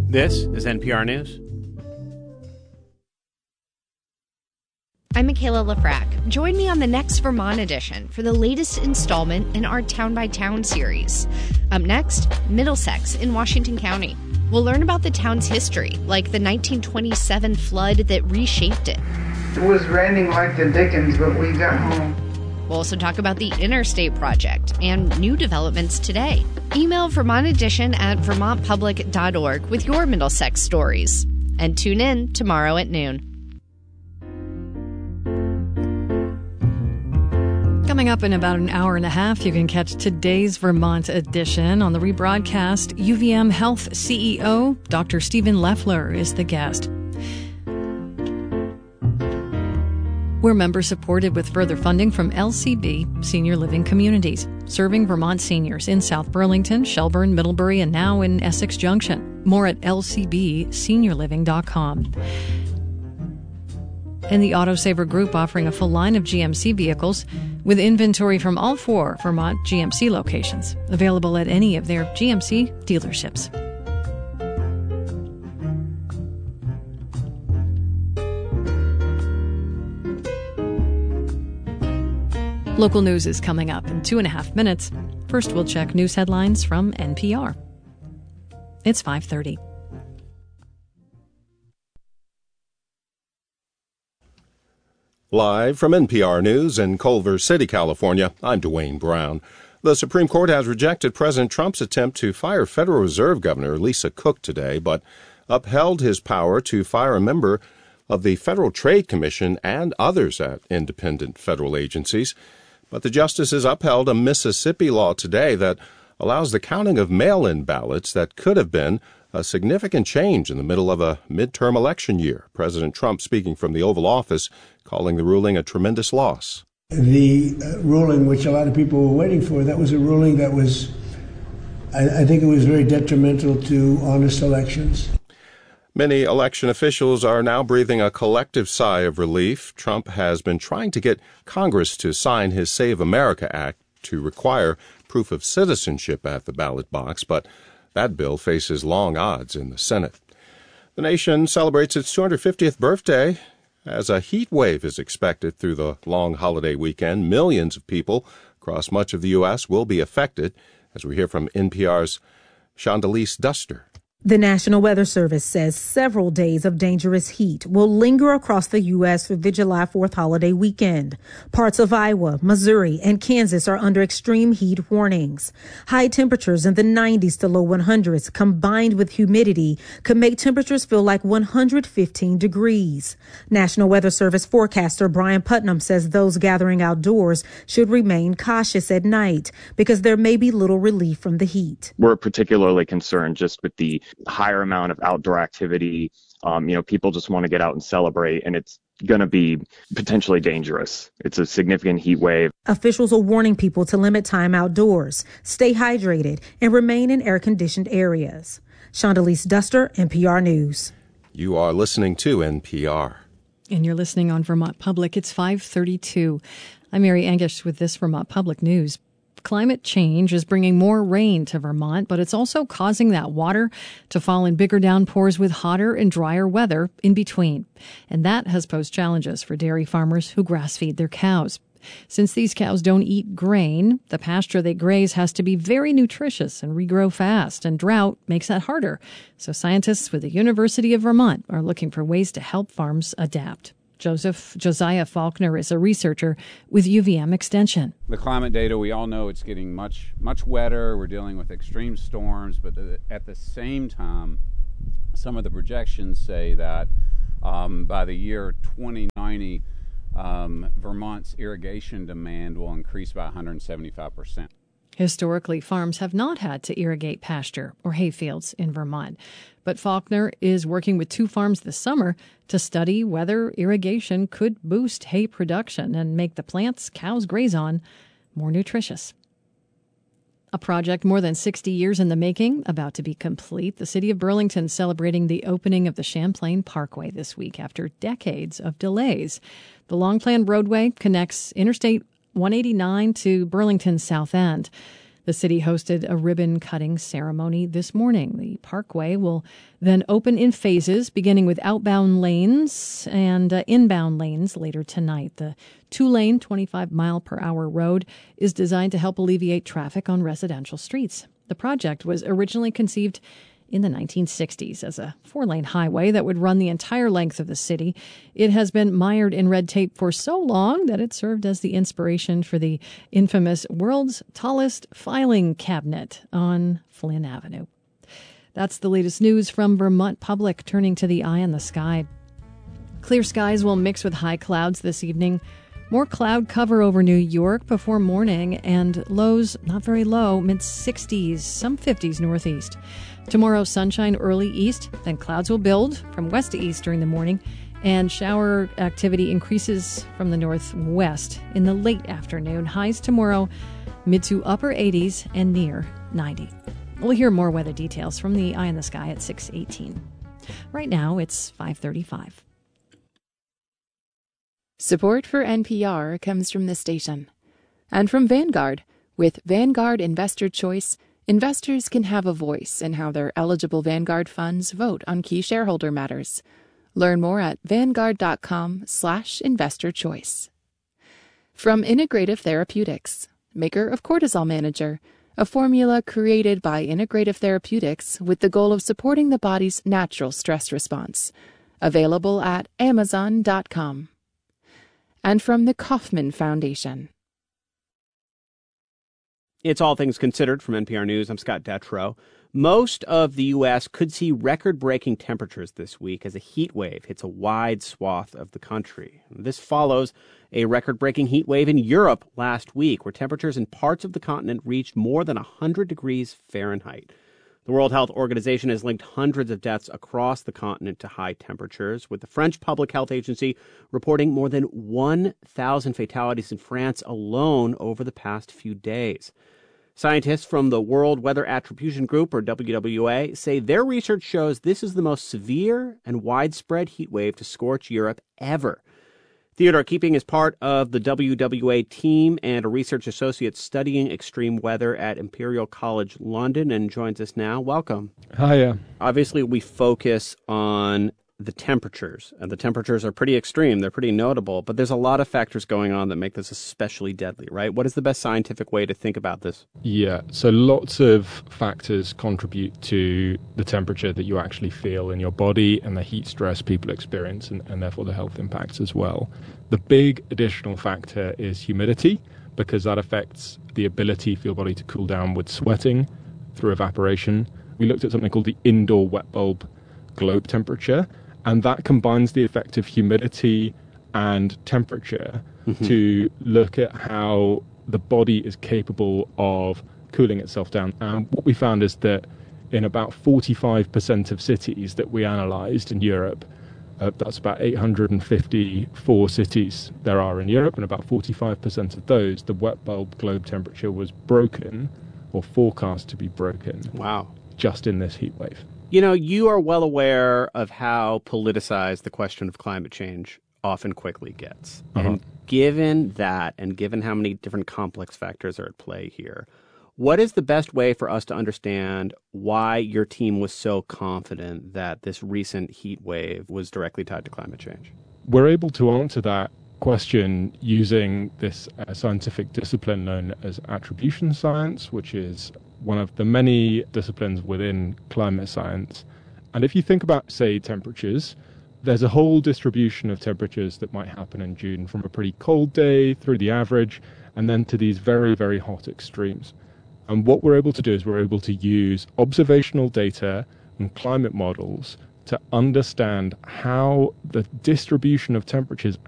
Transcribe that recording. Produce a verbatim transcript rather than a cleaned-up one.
This is N P R News. I'm Michaela Lafrac. Join me on the next Vermont edition for the latest installment in our Town by Town series. Up next, Middlesex in Washington County. We'll learn about the town's history, like the nineteen twenty-seven flood that reshaped it. It was raining like the Dickens, but we got home. We'll also talk about the Interstate Project and new developments today. Email Vermont Edition at vermont public dot org with your Middlesex stories. And tune in tomorrow at noon. Coming up in about an hour and a half, you can catch today's Vermont edition. On the rebroadcast, U V M Health C E O Doctor Stephen Leffler is the guest. We're member-supported with further funding from L C B Senior Living Communities, serving Vermont seniors in South Burlington, Shelburne, Middlebury, and now in Essex Junction. More at L C B senior living dot com. And the Autosaver Group offering a full line of G M C vehicles with inventory from all four Vermont G M C locations, available at any of their G M C dealerships. Local news is coming up in two and a half minutes. First, we'll check news headlines from N P R. It's five thirty. Live from N P R News in Culver City, California, I'm Dwayne Brown. The Supreme Court has rejected President Trump's attempt to fire Federal Reserve Governor Lisa Cook today, but upheld his power to fire a member of the Federal Trade Commission and others at independent federal agencies. But the justices upheld a Mississippi law today that allows the counting of mail-in ballots that could have been a significant change in the middle of a midterm election year. President Trump speaking from the Oval Office, calling the ruling a tremendous loss. The uh, ruling, which a lot of people were waiting for, that was a ruling that was, I, I think it was very detrimental to honest elections. Many election officials are now breathing a collective sigh of relief. Trump has been trying to get Congress to sign his Save America Act to require proof of citizenship at the ballot box, but that bill faces long odds in the Senate. The nation celebrates its two hundred fiftieth birthday as a heat wave is expected through the long holiday weekend. Millions of people across much of the U S will be affected, as we hear from N P R's Shondelise Duster. The National Weather Service says several days of dangerous heat will linger across the U S through the July fourth holiday weekend. Parts of Iowa, Missouri, and Kansas are under extreme heat warnings. High temperatures in the nineties to low hundreds combined with humidity could make temperatures feel like one hundred fifteen degrees. National Weather Service forecaster Brian Putnam says those gathering outdoors should remain cautious at night because there may be little relief from the heat. We're particularly concerned just with the higher amount of outdoor activity. Um, you know, people just want to get out and celebrate, and it's going to be potentially dangerous. It's a significant heat wave. Officials are warning people to limit time outdoors, stay hydrated, and remain in air-conditioned areas. Shondelise Duster, N P R News. You are listening to N P R. And you're listening on Vermont Public. It's five thirty-two. I'm Mary Angish with this Vermont Public News. Climate change is bringing more rain to Vermont, but it's also causing that water to fall in bigger downpours with hotter and drier weather in between. And that has posed challenges for dairy farmers who grass feed their cows. Since these cows don't eat grain, the pasture they graze has to be very nutritious and regrow fast, and drought makes that harder. So scientists with the University of Vermont are looking for ways to help farms adapt. Joseph Josiah Faulkner is a researcher with U V M Extension. The climate data, we all know it's getting much, much wetter. We're dealing with extreme storms, but the, at the same time, some of the projections say that um, by the year twenty ninety, um, Vermont's irrigation demand will increase by one hundred seventy-five percent. Historically, farms have not had to irrigate pasture or hayfields in Vermont. But Faulkner is working with two farms this summer to study whether irrigation could boost hay production and make the plants cows graze on more nutritious. A project more than sixty years in the making, about to be complete. The city of Burlington celebrating the opening of the Champlain Parkway this week after decades of delays. The long-planned roadway connects Interstate one eighty-nine to Burlington's south end. The The city hosted a ribbon-cutting ceremony this morning. The parkway will then open in phases, beginning with outbound lanes and uh, inbound lanes later tonight. The two-lane, twenty-five mile per hour road is designed to help alleviate traffic on residential streets. The project was originally conceived in the nineteen sixties as a four-lane highway that would run the entire length of the city. It has been mired in red tape for so long that it served as the inspiration for the infamous world's tallest filing cabinet on Flynn Avenue. That's the latest news from Vermont Public. Turning to the eye in the sky. Clear skies will mix with high clouds this evening. More cloud cover over New York before morning, and lows not very low, mid sixties, some fifties northeast. Tomorrow, sunshine early east, then clouds will build from west to east during the morning, and shower activity increases from the northwest in the late afternoon. Highs tomorrow, mid to upper eighties and near ninety. We'll hear more weather details from the Eye in the Sky at six eighteen. Right now, it's five thirty-five. Support for N P R comes from the station and from Vanguard. With Vanguard Investor Choice, investors can have a voice in how their eligible Vanguard funds vote on key shareholder matters. Learn more at vanguard.com slash investor choice. From Integrative Therapeutics, maker of Cortisol Manager, a formula created by Integrative Therapeutics with the goal of supporting the body's natural stress response. Available at amazon dot com. And from the Kauffman Foundation. It's All Things Considered from N P R News. I'm Scott Detrow. Most of the U S could see record-breaking temperatures this week as a heat wave hits a wide swath of the country. This follows a record-breaking heat wave in Europe last week, where temperatures in parts of the continent reached more than one hundred degrees Fahrenheit. The World Health Organization has linked hundreds of deaths across the continent to high temperatures, with the French Public Health Agency reporting more than one thousand fatalities in France alone over the past few days. Scientists from the World Weather Attribution Group, or W W A, say their research shows this is the most severe and widespread heat wave to scorch Europe ever. Theodore Keeping is part of the W W A team and a research associate studying extreme weather at Imperial College London and joins us now. Welcome. Hiya. Obviously, we focus on the temperatures, and the temperatures are pretty extreme. They're pretty notable, but there's a lot of factors going on that make this especially deadly, right? What is the best scientific way to think about this? Yeah, so lots of factors contribute to the temperature that you actually feel in your body and the heat stress people experience, and, and therefore the health impacts as well. The big additional factor is humidity, because that affects the ability for your body to cool down with sweating through evaporation. We looked at something called the indoor wet bulb globe temperature, and that combines the effect of humidity and temperature mm-hmm. to look at how the body is capable of cooling itself down. And what we found is that in about forty-five percent of cities that we analysed in Europe, uh, that's about eight hundred fifty-four cities there are in Europe, and about forty-five percent of those, the wet bulb globe temperature was broken or forecast to be broken. Wow. Just in this heat wave. You know, you are well aware of how politicized the question of climate change often quickly gets. Uh-huh. And given that, and given how many different complex factors are at play here, what is the best way for us to understand why your team was so confident that this recent heat wave was directly tied to climate change? We're able to answer that question using this uh, scientific discipline known as attribution science, which is one of the many disciplines within climate science. And if you think about, say, temperatures, there's a whole distribution of temperatures that might happen in June, from a pretty cold day through the average, and then to these very, very hot extremes. And what we're able to do is we're able to use observational data and climate models to understand how the distribution of temperatures